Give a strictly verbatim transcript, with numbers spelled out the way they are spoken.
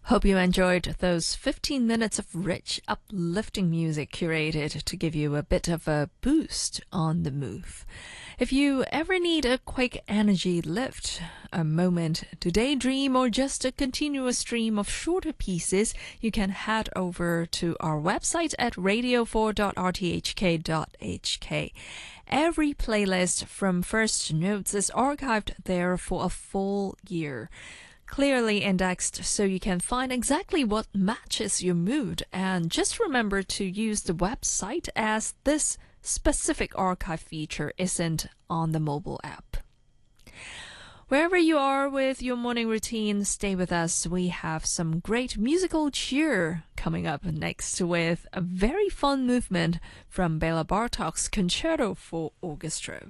Hope you enjoyed those fifteen minutes of rich, uplifting music curated to give you a bit of a boost on the move. If you ever need a quick energy lift, a moment to daydream, or just a continuous stream of shorter pieces, you can head over to our website at radio four dot r t h k dot h k. Every playlist from First Notes is archived there for a full year, clearly indexed so you can find exactly what matches your mood. And just remember to use the website, as this specific archive feature isn't on the mobile app. Wherever you are with your morning routine, stay with us. We have some great musical cheer coming up next with a very fun movement from Bela Bartok's Concerto for Orchestra.